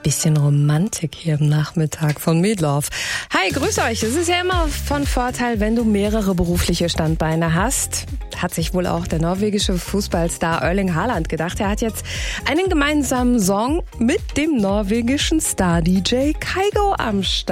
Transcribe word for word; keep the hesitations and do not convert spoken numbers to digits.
Bisschen Romantik hier am Nachmittag von Meatloaf. Hi, grüß euch. Es ist ja immer von Vorteil, wenn du mehrere berufliche Standbeine hast. Hat sich wohl auch der norwegische Fußballstar Erling Haaland gedacht. Er hat jetzt einen gemeinsamen Song mit dem norwegischen Star-D J Kygo am Start.